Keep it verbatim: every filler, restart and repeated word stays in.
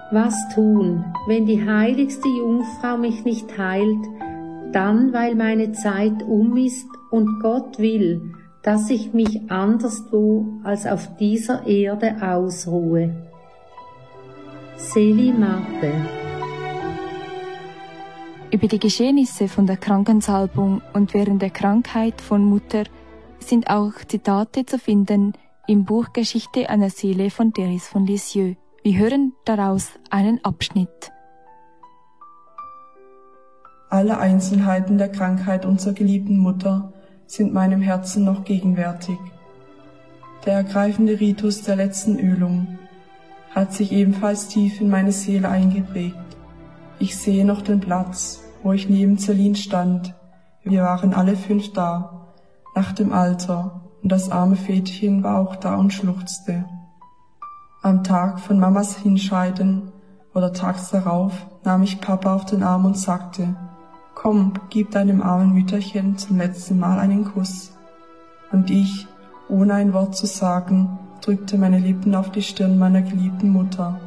Was tun, wenn die heiligste Jungfrau mich nicht heilt, dann, weil meine Zeit um ist und Gott will, dass ich mich anderswo als auf dieser Erde ausruhe. Seli Marte. Über die Geschehnisse von der Krankensalbung und während der Krankheit von Mutter sind auch Zitate zu finden im Buch Geschichte einer Seele von Therese von Lisieux. Wir hören daraus einen Abschnitt. Alle Einzelheiten der Krankheit unserer geliebten Mutter sind meinem Herzen noch gegenwärtig. Der ergreifende Ritus der letzten Ölung hat sich ebenfalls tief in meine Seele eingeprägt. Ich sehe noch den Platz, wo ich neben Celine stand. Wir waren alle fünf da, nach dem Alter, und das arme Väterchen war auch da und schluchzte. Am Tag von Mamas Hinscheiden oder tags darauf nahm ich Papa auf den Arm und sagte: Komm, gib deinem armen Mütterchen zum letzten Mal einen Kuss. Und ich, ohne ein Wort zu sagen, drückte meine Lippen auf die Stirn meiner geliebten Mutter.